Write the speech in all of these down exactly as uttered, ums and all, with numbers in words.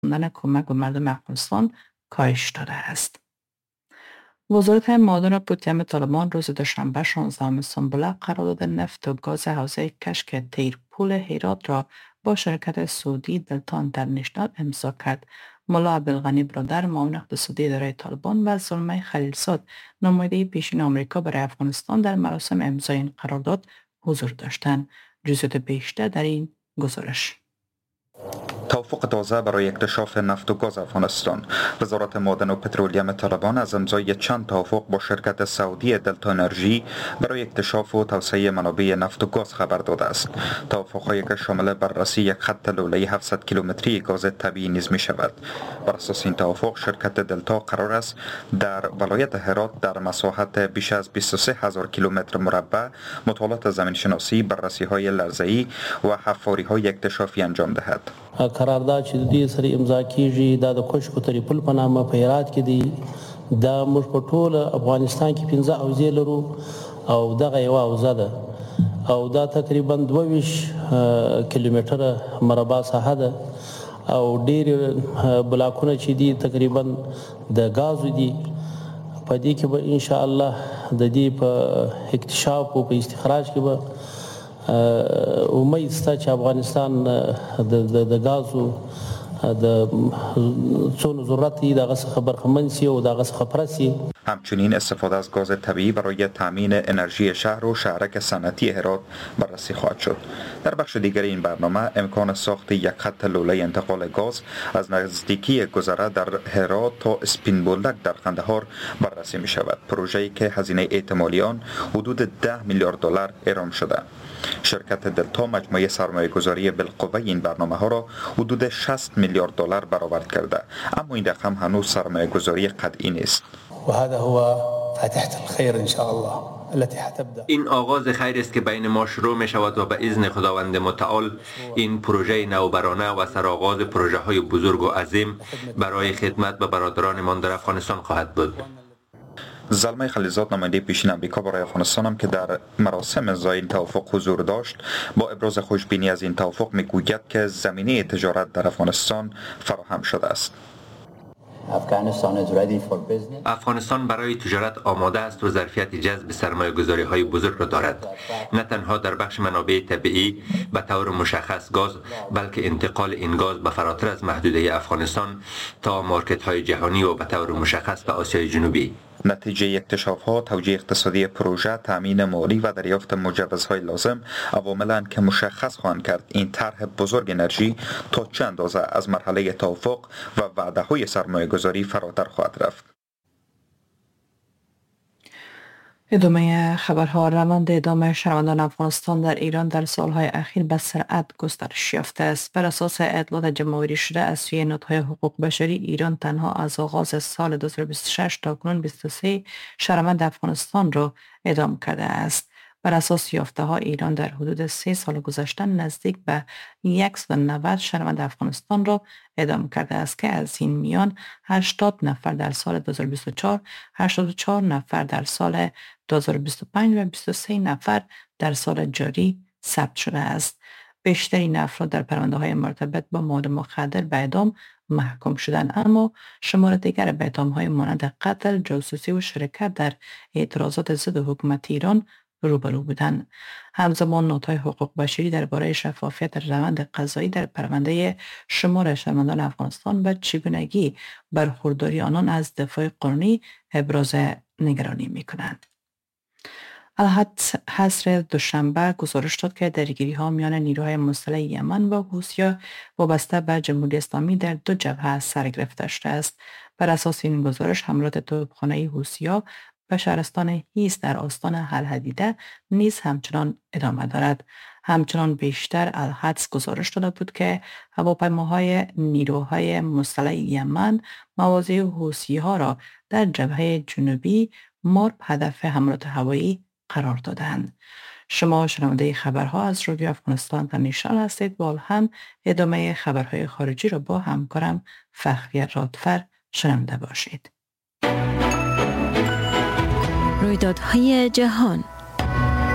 کمک به مردم افغانستان کاهش داده است. وزارت معدن پوتیم طالبان روز دوشنبه شانزدهم سنبله قرارداد نفت و گاز حوزه کشک تیرپول هرات را با شرکت سعودی دلتا اینترنشنال امضا کرد. ملا عبدالغنی برادر معاون اقتصادی اداره طالبان و زلمه خلیلزاد نماینده پیشین آمریکا برای افغانستان در مراسم امضای این قرارداد حضور داشتند. جزئیات بیشتر در این گزارش. توافق تازه برای اکتشاف نفت و گاز افغانستان. وزارت معدن و پترولیم طالبان از امضای چند توافق با شرکت سعودی دلتا انرژی برای اکتشاف و توسعه منابع نفت و گاز خبر داده است. توافق‌هایی که شامل بررسی یک خط لوله‌ای هفتصد کیلومتری گاز طبیعی نیز می شود. بر اساس این توافق شرکت دلتا قرار است در ولایت هرات در مساحت بیش از بیست و سه هزار کیلومتر مربع مطالعات زمین شناسی، بررسی‌های لرزه‌ای و حفاری‌های اکتشافی انجام دهد. قرارداد چې د دې سره امضا کیږي دا د کشک تریپل په نامه په هرات کې دی. دا موږ په ټول افغانستان کې پنځه حوزې لرو او دغه یو حوزه ده او دا تقریبا دوه ویشت کیلومتره مربع ساحه ده او ډېر بلاکونه چې دي تقریبا د غازو دي. په دې کې به ان شاء الله د دې په اکتشاف او په استخراج کې به امید شته چې افغانستان د د غازو د څونو ضرورت دی دغه څخه برخمن شي او دغه څخه پرسي. همچنین استفاده از گاز طبیعی برای تامین انرژی شهر و شهرک صنعتی هرات بررسی خواهد شد. در بخش دیگر این برنامه امکان ساخت یک خط لوله انتقال گاز از نزدیکی گذره در هرات تا اسپین بولدک در قندهار بررسی می شود. پروژه‌ای که هزینه احتمالی آن حدود ده میلیارد دلار اعلام شده. شرکت دلتا مجموعه سرمایه گذاری بالقوه این برنامه ها را حدود شصت میلیارد دلار برآورد کرده، اما این رقم هنوز سرمایه گذاری قطعی نیست. و هذا هو فاتحة الخير ان شاء الله التي حتبدا. این آغاز خیر است که بین ما شروع می شود و به اذن خداوند متعال این پروژه نوبرانه و سرآغاز پروژه های بزرگ و عظیم برای خدمت به برادرانمان در افغانستان خواهد بود. زلمه خلیلزاد نماینده پیشین آمریکا برای افغانستان هم که در مراسم امضای این توافق حضور داشت با ابراز خوشبینی از این توافق میگوید که زمینه تجارت در افغانستان فراهم شده است. افغانستان برای تجارت آماده است و ظرفیت جذب سرمایه گذاری های بزرگ را دارد، نه تنها در بخش منابع طبیعی به طور مشخص گاز، بلکه انتقال این گاز به فراتر از محدوده افغانستان تا مارکت های جهانی و به طور مشخص به آسیای جنوبی. نتیجه اکتشاف ها، توجیه اقتصادی پروژه، تامین مالی و دریافت مجوزهای لازم عواملند که مشخص خواهند کرد این طرح بزرگ انرژی تا چه اندازه از مرحله توافق و وعده های سرمایه گذاری فراتر خواهد رفت. ادامه خبرها. روند اعدام شهروندان افغانستان در ایران در سالهای اخیر به سرعت گسترش یافته است. بر اساس اطلاعات جمع‌آوری شده از سوی نهادهای حقوق بشری، ایران تنها از آغاز سال دو هزار و بیست و شش تا کنون بیست و سه شهروند افغانستان را اعدام کرده است. بر اساس یافته‌ها ایران در حدود سه سال گذشته نزدیک به صد و نود شهروند افغانستان را اعدام کرده است که از این میان هشتاد نفر در سال دو هزار و بیست و چهار، هشتاد و چهار نفر در سال دو هزار و بیست و پنج و بیست و سه نفر در سال جاری ثبت شده است. بیشترین افراد در پرونده‌های مرتبط با مواد مخدر به اعدام محکوم شدند، اما شمار دیگر به اعدام‌های مانند قتل، جاسوسی و شرکت در اعتراضات ضد حکومت ایران روبرو بودند. همزمان نهادهای حقوق بشری درباره شفافیت روند قضایی در پرونده شمار شهروندان افغانستان و چگونگی برخورداری آنان از دفاع قانونی ابراز نگرانی می‌کنند. الحدث حصر دوشنبه گزارش داد که درگیری‌ها میان نیروهای مسلح یمن و حوثی‌ها وابسته به جمهوری اسلامی در دو جبهه سر گرفته شده است. بر اساس این گزارش حملات توپخانه‌ای حوثی‌ها و شهرستان هیس در استان الحدیده نیز همچنان ادامه دارد. همچنان بیشتر الحدث گزارش داده بود که هواپیماهای نیروهای مسلح یمن مواضع حوثی‌ها را در جبهه جنوبی مورد هدف حملات هوایی قرار دادند. شما شنونده خبرها از رادیو افغانستان اینترنشنال هستید. با هم ادامه خبرهای خارجی را با همکارم فخریه رادفر شنونده باشید. رویدادهای جهان.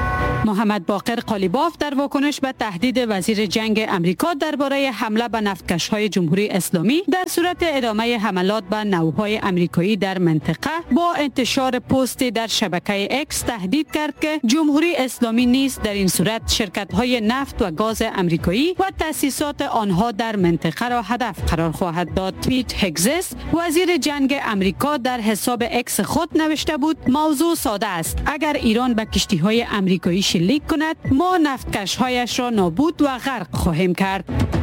محمد باقر قالیباف در واکنش به تهدید وزیر جنگ امریکا درباره حمله به نفتکش‌های جمهوری اسلامی در صورت ادامه حملات به ناوهای امریکایی در منطقه با انتشار پستی در شبکه اکس تهدید کرد که جمهوری اسلامی نیز در این صورت شرکت‌های نفت و گاز امریکایی و تأسیسات آنها در منطقه را هدف قرار خواهد داد. پیت هگزس وزیر جنگ امریکا در حساب اکس خود نوشته بود: موضوع ساده است. اگر ایران به کشتی‌های امریکایی شلیک کند، ما نفتکش‌هایش را نابود و غرق خواهیم کرد.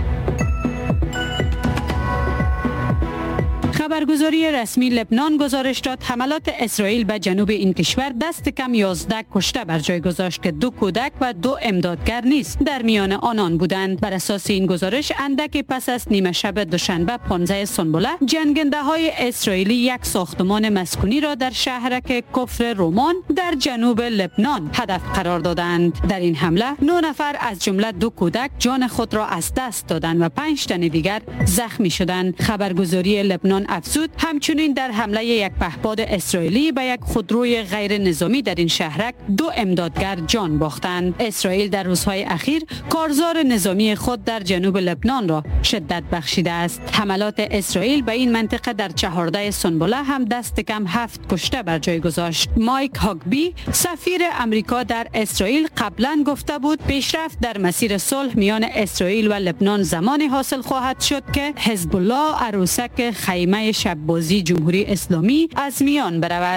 خبرگزاری رسمی لبنان گزارش داد حملات اسرائیل به جنوب این کشور دست کم یازده کشته بر جای گذاشت که دو کودک و دو امدادگر نیز در میان آنان بودند. بر اساس این گزارش اندکی پس از نیمه شب دوشنبه پانزده سنبله جنگنده های اسرائیلی یک ساختمان مسکونی را در شهرک کفر رومان در جنوب لبنان هدف قرار دادند. در این حمله نه نفر از جمله دو کودک جان خود را از دست دادند و پنج تن دیگر زخمی شدند. خبرگزاری لبنان افزود همچنین در حمله یک پهپاد اسرائیلی به یک خودروی غیر نظامی در این شهرک دو امدادگر جان باختند. اسرائیل در روزهای اخیر کارزار نظامی خود در جنوب لبنان را شدت بخشیده است. حملات اسرائیل به این منطقه در چهارده سنبله هم دست کم هفت کشته بر جای گذاشت. مایک هاگبی سفیر امریکا در اسرائیل قبلا گفته بود پیشرفت در مسیر صلح میان اسرائیل و لبنان زمانی حاصل خواهد شد که حزب الله عروسک خیمه شب‌بازی جمهوری اسلامی از میان برود.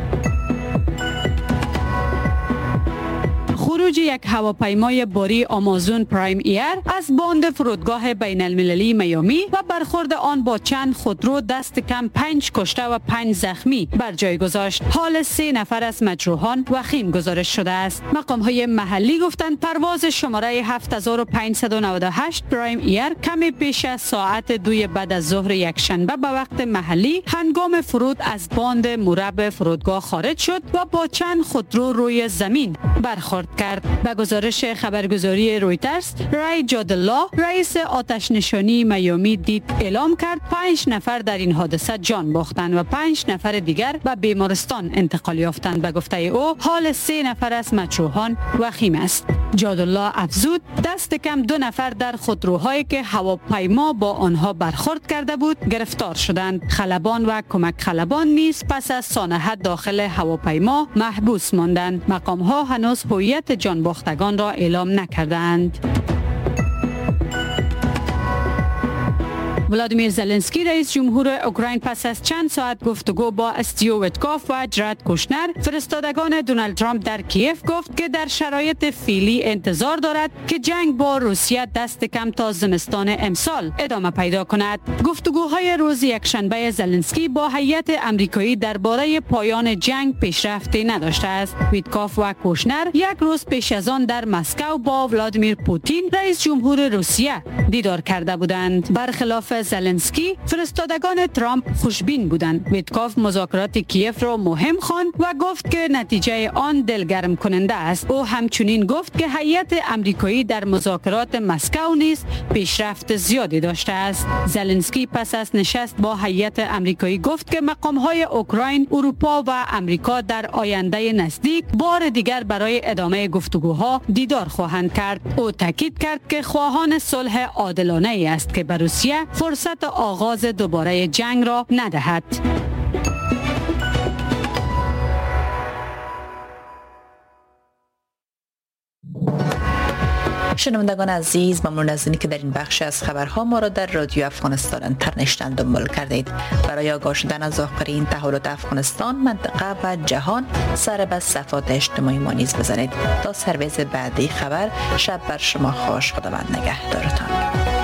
خروج یک هواپیمای باری آمازون پرایم ایر از باند فرودگاه بین المللی میامی و برخورد آن با چند خودرو دست کم پنج کشته و پنج زخمی بر جای گذاشت. حال سه نفر از مجروحان وخیم گزارش شده است. مقام های محلی گفتند پرواز شماره هفت هزار و پانصد و نود و هشت پرایم ایر کمی پیش از ساعت دوی بعد از ظهر یک شنبه به وقت محلی هنگام فرود از باند مربع فرودگاه خارج شد و با چند خودرو روی زمین برخورد کرد. به گزارش خبرگزاری رویترز، رای جادالله رئیس آتش نشانی میامی دید اعلام کرد پنج نفر در این حادثه جان باختند و پنج نفر دیگر به بیمارستان انتقال یافتند. به گفته او حال سه نفر از مجروحان وخیم است. جادالله افزود دست کم دو نفر در خودروهایی که هواپیما با آنها برخورد کرده بود گرفتار شدند. خلبان و کمک خلبان نیز پس از سانحه داخل هواپیما محبوس ماندند. مقام ها هنوز هویت جان باختگان را اعلام نکردند. ولادیمیر زلنسکی رئیس جمهور اوکراین پس از چند ساعت گفتگو با استیو ویتکوف و جرد کوشنر فرستادگان دونالد ترامپ در کیف گفت که در شرایط فعلی انتظار دارد که جنگ با روسیه دست کم تا زمستان امسال ادامه پیدا کند. گفتگوهای روز یکشنبه زلنسکی با هیئت امریکایی درباره پایان جنگ پیشرفتی نداشته است. ویتکوف و کوشنر یک روز پیش از آن در مسکو با ولادیمیر پوتین رئیس جمهور روسیه دیدار کرده بودند. برخلاف زلنسکی فرستادگان ترامپ خوشبین بودند. ویتکوف مذاکرات کیف را مهم خواند و گفت که نتیجه آن دلگرم کننده است. او همچنین گفت که هیئت امریکایی در مذاکرات مسکو نیز پیشرفت زیادی داشته است. زلنسکی پس از نشست با هیئت امریکایی گفت که مقام‌های اوکراین، اروپا و امریکا در آینده نزدیک بار دیگر برای ادامه گفتگوها دیدار خواهند کرد. او تاکید کرد که خواهان صلح عادلانه ای است که به روسیه فرصت آغاز دوباره جنگ را ندهد. شنوندگان عزیز، ممنون از اینکه در این بخش از خبرها ما را در رادیو افغانستان انترنشنال دنبال کردید. برای آگاه شدن از آخرین تحولات افغانستان، منطقه و جهان سر به صفحات اجتماعی ما نیز بزنید. تا سرویس بعدی خبر، شب بر شما خوش. خداوند نگهدارتان.